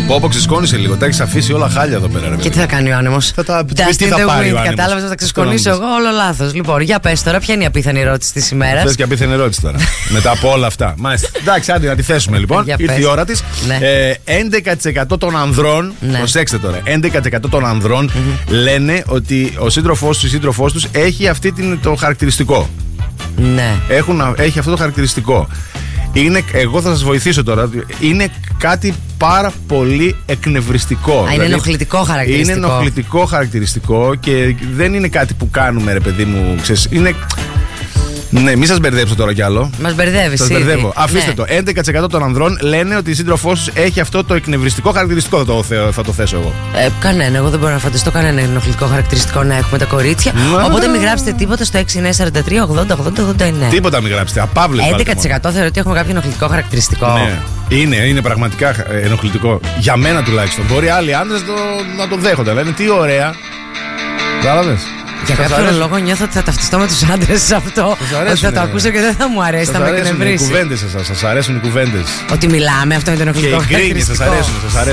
Πόπο ξεσκόνησε λίγο. Τα έχει αφήσει όλα χάλια εδώ πέρα. Και τι θα κάνει ο άνεμος? Τι θα πάρει ο άνεμος? Κατάλαβες, θα τα ξεσκονίσω εγώ, όλο λάθος. Λοιπόν, για πες τώρα, ποια είναι η απίθανη ερώτηση της ημέρας? Πες και απίθανη ερώτηση τώρα. Μετά από όλα αυτά. Μάλιστα. Εντάξει, άντε να τη θέσουμε λοιπόν. Ήρθε η ώρα της. 11% των ανδρών, προσέξτε τώρα, 11% των ανδρών λένε ότι ο σύντροφός τους ή σύντροφός τους έχει το χαρακτηριστικό. Ναι. Έχει αυτό το χαρακτηριστικό. Εγώ θα σας βοηθήσω τώρα. Είναι κάτι πάρα πολύ εκνευριστικό. Είναι ενοχλητικό χαρακτηριστικό. Είναι ενοχλητικό χαρακτηριστικό και δεν είναι κάτι που κάνουμε, ρε παιδί μου. Ξέρεις, είναι. Ναι, μην σας μπερδέψω τώρα κι άλλο. Μας μπερδεύεις. Σας μπερδεύω. Αφήστε το. 11% των ανδρών λένε ότι η σύντροφός τους έχει αυτό το εκνευριστικό χαρακτηριστικό. Θα το θέσω εγώ. Κανένα. Εγώ δεν μπορώ να φανταστώ κανένα ενοχλητικό χαρακτηριστικό να έχουμε τα κορίτσια. Οπότε μην γράψετε τίποτα στο 6943-80-80-89. Τίποτα μην γράψετε. Απάβλες. 11% θεωρώ ότι έχουμε κάποιο ενοχλητικό χαρακτηριστικό. Ναι. Είναι πραγματικά ενοχλητικό. Για μένα τουλάχιστον. Μπορεί άλλοι άντρες να το δέχονται. Λένε τι ωραία. Κατάλαβες. Για κάποιον λόγο νιώθω ότι θα ταυτιστώ με τους άντρες σε αυτό. Ότι θα το ακούσω και δεν θα μου αρέσει, θα με εκνευρίσει. Σας αρέσουν οι κουβέντες σας αρέσουν οι κουβέντες. Ότι μιλάμε, αυτό είναι το ενοχλητικό χαρακτηριστικό. Και οι γκρίνιες σας αρέσουν.